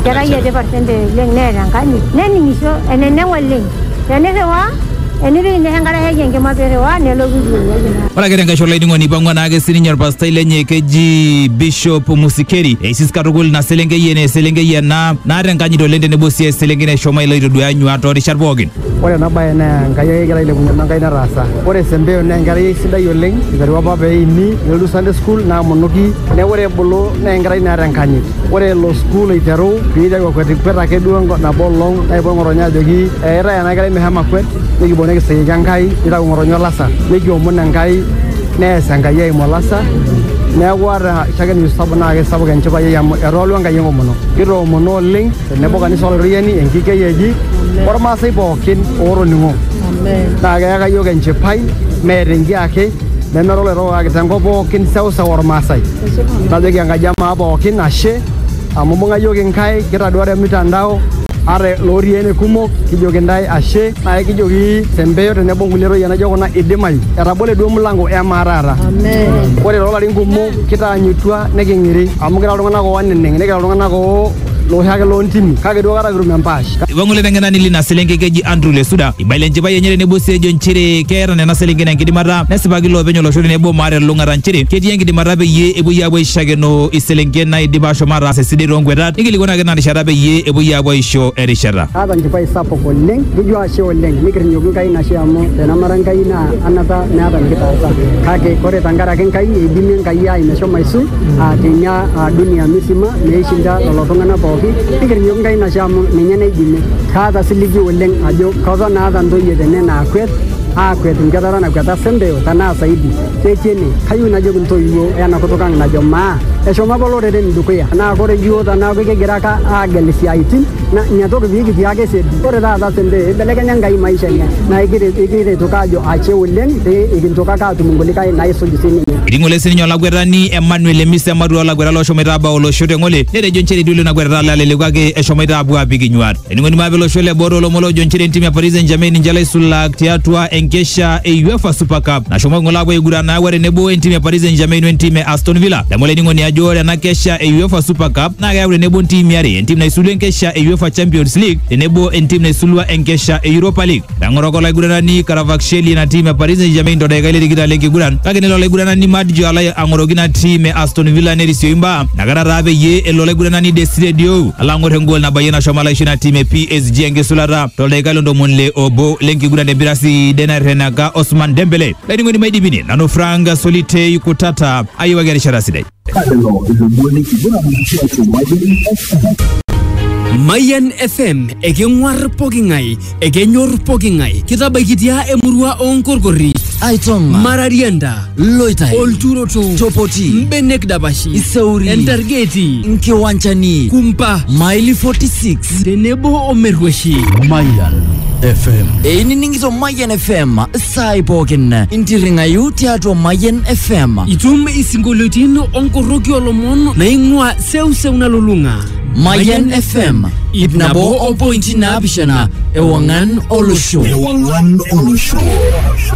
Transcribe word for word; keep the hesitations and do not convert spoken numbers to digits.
kera yete percent leng nera ngani neni miso enene waleng tenere wa eniri ne hangara hege ngema pere wa ne logu wala gerenga shola idingo ni bangwa na ge senior pastor lenye keji Bishop Musikeri esis karugul na selenge yene selenge yana na renganyi do lende ne bosie selenge ne shoma ile do anyu ato Richard Bogin ore na baye na ngaye gera ile kunya ngai na rasa ore sembeo na ngari sida yoleng ngari wa babe ini yolu Sunday school na monoki ne ore bolo na ngari na renganyi ore lo school iteru bida ko kweti pera ke duongo na bolong na bongoronya jogi era na ngari mehama kwet niki boneke sega ngai ira ngoronyo lasa niki omona ngai ne sangaye molasa ne wara chagen yusabna ge sabuga nchiba ye erolo ngai ngomono iro mono ling ne boga ni solo rieni enkike yeji orma sai bokin oro ningo amen ta ga ga yoga nchipai merengi ake ne merolo ro ga tango bokin sausa orma sai ta de ga jama bokin ashe amumunga yoga ngai kira dore mitandao are loriene kumo kijogendai ashe na kijogi sembeyo tenebo ngulero yana jogona idimai erabole do mulango e marara amen ore rola lingumo kitanyitwa negengiri amugira lungana ko wanene negira lungana ko lo hage lo ntimi kage do gara grum yampash wangule ngana nili na selenge keji Andrew Lesuda ibale njiba yenyere ne bose jo nchire kera na selenge na ngidimara nesibagi lo benyo lo shole ne bo mare lungara nchire kedi yengi dimara be ye ebu yabo ishage no iselenge na idibasho mara se sidiro ngwera ngili gona gana sharabe ye ebu yabo isho erishara aba njiba isapo ko leng bijo ashe leng mikir nyogu kai na shamo na marangai na anata na aba ngita kage kore tangara ken kai idimi kai ya imesho maisu atenya dunia misima meishinda lolotongana pikir nyong kai na shamu menyane idime kada siligi oleng ajo kaza na ada ndo yedene na kwet a kwet ngara na kweta sembeo tana saidi techene kayu na jogun to yo yana kutoka na joma eshoma bolore den dukuya na gore yo tana ke geraka a gelisi aitin na nyato ke bigi tiage se ore da da sende belega nyangai maisha nya na igire igire tokajo ache oleng e igin tokaka tumungoli kai na iso disini idingole senyo la gwerani Emmanuel Mise Madu la gweralo shomera ba olo shote ngole nede joncheri dulu na gwerala la lele kwake eshomera abu abigi nyuat ngoni mabelo shole boro lo molo joncheri timu ya Paris Saint-Germain njala isula tiatwa enkesha e UEFA Super Cup na shomo ngola bwe gura na were nebo timu ya Paris Saint-Germain timu ya Aston Villa la mole ngoni ajore na kesha e UEFA Super Cup na ga were nebo timu ya timu na isulu enkesha e UEFA Champions League nebo timu na isulu enkesha e Europa League na ngoroko la gura ni Caravaggio na timu ya Paris Saint-Germain ndo daga ile digida lengi guran kage lo le gura ni Madjo ala angorogina timu Aston Villa ne risiyimba nagara rabe ye elole gura ni Desire Dio ala ngore ngol na bayena shomala shina timu P S G ngesulara to daga londo monle obo lengi gura de birasi dena renaga Osman Dembele ladi ngoni maidi bini nano franga solite yukutata ayiwa gari sharaside Mayan F M egengwar pokingai egenyor pokingai kitabakitia emurua onkorkori Aitonga Mararienda Loitai Olturoto Chopoti Mbenek Dabashi Isauri Entargeti Nkiwanchani Kumpa Maili forty-six Denebo Omerweshi Mayan F M Eini ningito Mayan F M Sai pokin Intiringa yuti ato Mayan F M Itum isingolotin onkoroki olomon na ingwa seu seu na lulunga Mayan F M Ibnabo o pointi na bishana Ewangan Olusho Ewangan Olusho